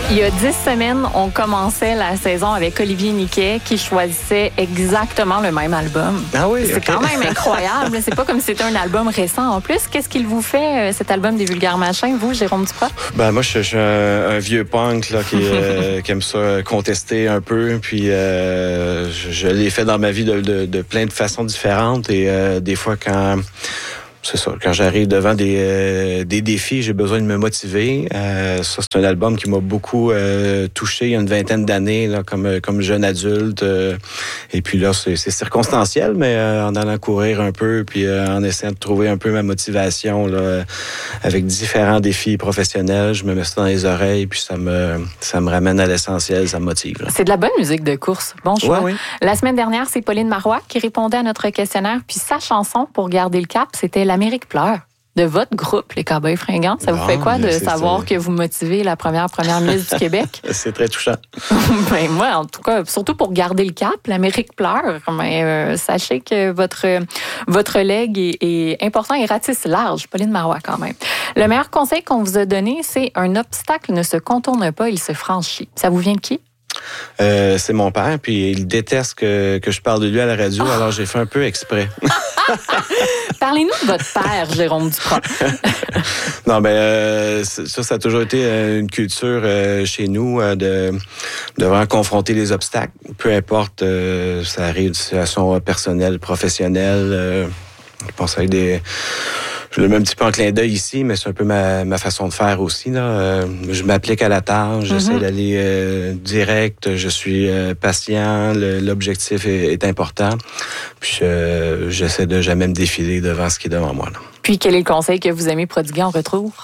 Il y a 10 semaines, on commençait la saison avec Olivier Niquet qui choisissait exactement le même album. Ah oui, c'est quand même incroyable. C'est pas comme si c'était un album récent en plus. Qu'est-ce qu'il vous fait, cet album des Vulgaires Machins, vous, Jérôme Duprat? Ben moi, je suis un vieux punk là, qui aime ça contester un peu. Puis je l'ai fait dans ma vie de plein de façons différentes. Et des fois, quand j'arrive devant des défis, j'ai besoin de me motiver. Ça, c'est un album qui m'a beaucoup touché il y a une vingtaine d'années, là, comme jeune adulte. Et puis là, c'est circonstanciel, mais en allant courir un peu, puis en essayant de trouver un peu ma motivation là, avec différents défis professionnels, je me mets ça dans les oreilles, puis ça me ramène à l'essentiel, ça me motive. Là. C'est de la bonne musique de course. Bon choix. Ouais, oui. La semaine dernière, c'est Pauline Marois qui répondait à notre questionnaire, puis sa chanson pour garder le cap, c'était L'Amérique pleure. De votre groupe, les Cowboys Fringants. Ça vous fait quoi de savoir que vous motivez la première ministre du Québec? C'est très touchant. Ben moi, en tout cas, surtout pour garder le cap, l'Amérique pleure. Mais sachez que votre legs est important et ratisse large. Pauline Marois, quand même. Le meilleur conseil qu'on vous a donné, c'est un obstacle ne se contourne pas, il se franchit. Ça vous vient de qui? C'est mon père, puis il déteste que je parle de lui à la radio, alors j'ai fait un peu exprès. Parlez-nous de votre père, Jérôme Duprat. Non, ça a toujours été une culture chez nous de vraiment confronter les obstacles. Peu importe, ça arrive de situation personnelle, professionnelle. Je pense avec je le mets un petit peu en clin d'œil ici, mais c'est un peu ma façon de faire aussi. Là. Je m'applique à la tâche, j'essaie d'aller direct, je suis patient, l'objectif est important. Puis j'essaie de jamais me défiler devant ce qui est devant moi. Là. Puis quel est le conseil que vous aimez prodiguer en retour?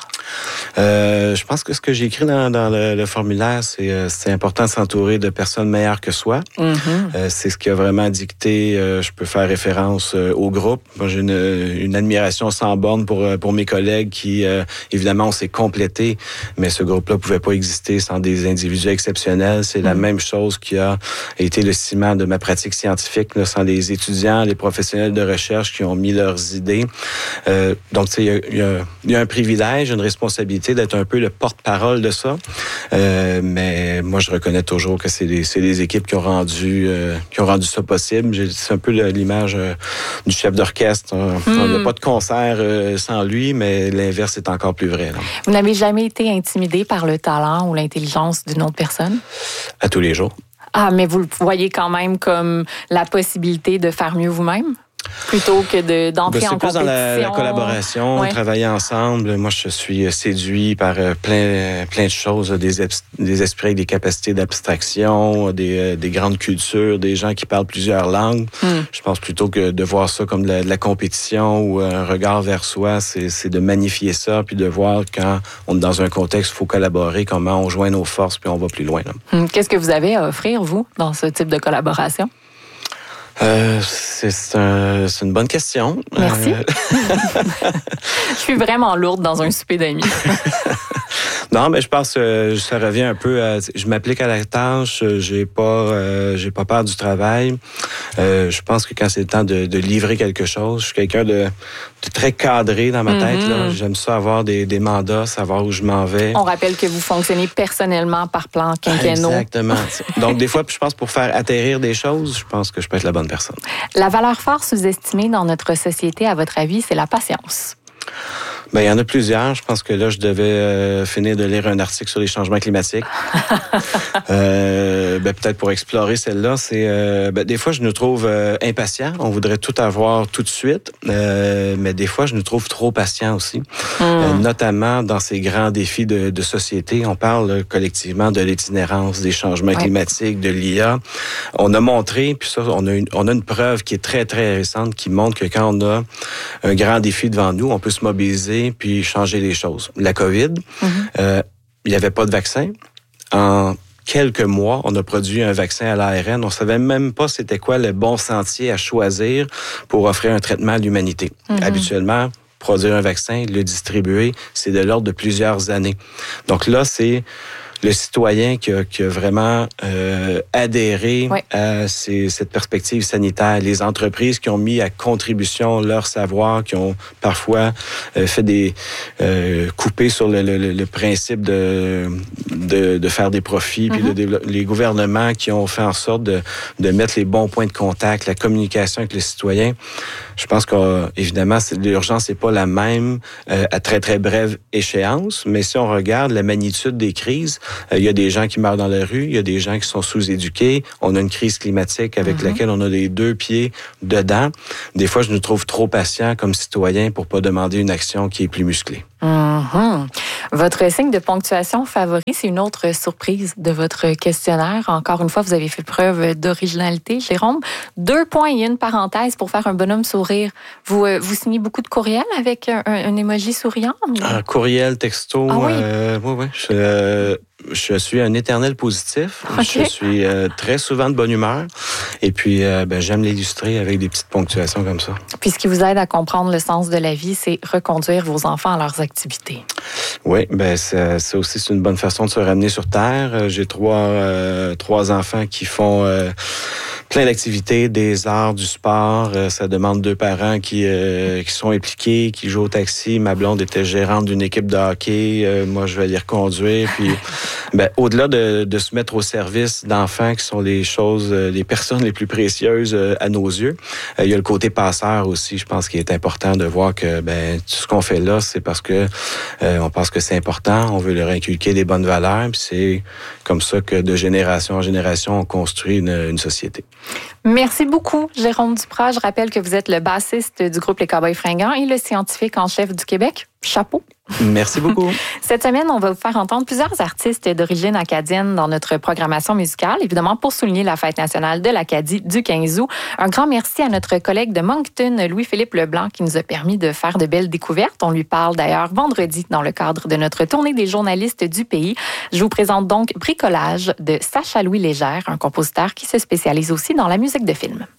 Je pense que ce que j'ai écrit dans le formulaire, c'est important de s'entourer de personnes meilleures que soi. C'est ce qui a vraiment dicté. Je peux faire référence au groupe. Moi, j'ai une admiration sans borne pour mes collègues qui, évidemment, on s'est complétés, mais ce groupe-là pouvait pas exister sans des individus exceptionnels. C'est la même chose qui a été le ciment de ma pratique scientifique, là, sans les étudiants, les professionnels de recherche qui ont mis leurs idées. Donc, tu sais, il y a un privilège, une responsabilité d'être un peu le porte-parole de ça. Mais moi, je reconnais toujours que c'est des équipes qui ont rendu ça possible. C'est un peu l'image du chef d'orchestre. Il n'y a pas de concert sans lui, mais l'inverse est encore plus vrai. Là. Vous n'avez jamais été intimidé par le talent ou l'intelligence d'une autre personne? À tous les jours. Ah, mais vous le voyez quand même comme la possibilité de faire mieux vous-même? Plutôt que d'entrer en compétition. C'est plus dans la collaboration, travailler ensemble. Moi, je suis séduit par plein de choses, des esprits avec des capacités d'abstraction, des grandes cultures, des gens qui parlent plusieurs langues. Je pense plutôt que de voir ça comme de la compétition ou un regard vers soi, c'est de magnifier ça, puis de voir quand on est dans un contexte où il faut collaborer, comment on joint nos forces, puis on va plus loin. Là. Qu'est-ce que vous avez à offrir, vous, dans ce type de collaboration? C'est une bonne question. Merci. Je suis vraiment lourde dans un souper d'amis. Non, mais je pense que ça revient un peu à... Je m'applique à la tâche, j'ai pas peur du travail. Je pense que quand c'est le temps de livrer quelque chose, je suis quelqu'un de très cadré dans ma tête. Là. J'aime ça avoir des mandats, savoir où je m'en vais. On rappelle que vous fonctionnez personnellement par plan quinquennaux. Exactement. Donc, des fois, je pense pour faire atterrir des choses, je pense que je peux être la bonne personne. La valeur forte sous-estimée dans notre société, à votre avis, c'est la patience. Ben, il y en a plusieurs. Je pense que là, je devais finir de lire un article sur les changements climatiques. Peut-être pour explorer celle-là, c'est des fois, je nous trouve impatients. On voudrait tout avoir tout de suite. Mais des fois, je nous trouve trop patients aussi. Notamment dans ces grands défis de société. On parle collectivement de l'itinérance, des changements climatiques, de l'IA. On a montré, puis ça, on a une preuve qui est très, très récente qui montre que quand on a un grand défi devant nous, on peut se mobiliser puis changer les choses. La COVID, il n'y avait pas de vaccin. En quelques mois, on a produit un vaccin à l'ARN. On ne savait même pas c'était quoi le bon sentier à choisir pour offrir un traitement à l'humanité. Habituellement, produire un vaccin, le distribuer, c'est de l'ordre de plusieurs années. Donc là, c'est le citoyen qui a vraiment adhéré à cette perspective sanitaire. Les entreprises qui ont mis à contribution leur savoir, qui ont parfois fait des coupés sur le principe de de faire des profits, puis les gouvernements qui ont fait en sorte de mettre les bons points de contact, la communication avec les citoyens. Je pense qu'évidemment, l'urgence n'est pas la même à très, très brève échéance, mais si on regarde la magnitude des crises, il y a des gens qui meurent dans la rue, il y a des gens qui sont sous-éduqués, on a une crise climatique avec laquelle on a les 2 pieds dedans. Des fois, je nous trouve trop patient comme citoyen pour pas demander une action qui est plus musclée. Votre signe de ponctuation favori, c'est une autre surprise de votre questionnaire. Encore une fois, vous avez fait preuve d'originalité, Jérôme. 2 points et une parenthèse pour faire un bonhomme sourire. Vous signez beaucoup de courriels avec un emoji souriant? Courriel, texto. Ah oui? Oui. Je suis un éternel positif. Okay. Je suis très souvent de bonne humeur. Et puis, j'aime l'illustrer avec des petites ponctuations comme ça. Puis, ce qui vous aide à comprendre le sens de la vie, c'est reconduire vos enfants à leurs activités. Oui, ça aussi, c'est une bonne façon de se ramener sur Terre. J'ai 3 enfants qui font plein d'activités, des arts, du sport. Ça demande 2 parents qui sont impliqués, qui jouent au taxi. Ma blonde était gérante d'une équipe de hockey. Moi, je vais les reconduire. Puis, au-delà de se mettre au service d'enfants qui sont les personnes les plus précieuses à nos yeux, il y a le côté passeur aussi. Je pense qu'il est important de voir que tout ce qu'on fait là, c'est parce que on pense que c'est important. On veut leur inculquer des bonnes valeurs. Puis c'est comme ça que de génération en génération, on construit une société. Merci beaucoup, Jérôme Duprat. Je rappelle que vous êtes le bassiste du groupe Les Cowboys Fringants et le scientifique en chef du Québec. Chapeau. Merci beaucoup. Cette semaine, on va vous faire entendre plusieurs artistes d'origine acadienne dans notre programmation musicale, évidemment pour souligner la fête nationale de l'Acadie du 15 août. Un grand merci à notre collègue de Moncton, Louis-Philippe Leblanc, qui nous a permis de faire de belles découvertes. On lui parle d'ailleurs vendredi dans le cadre de notre tournée des journalistes du pays. Je vous présente donc Bricolage de Sacha Louis Légère, un compositeur qui se spécialise aussi dans la musique de film.